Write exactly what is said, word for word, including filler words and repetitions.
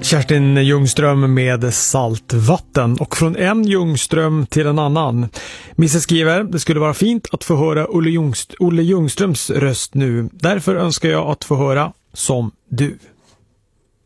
Kerstin Ljungström med Saltvatten, och från en Ljungström till en annan. Misse skriver: det skulle vara fint att få höra Olle, Ljungst- Olle Ljungströms röst nu. Därför önskar jag att få höra Som du.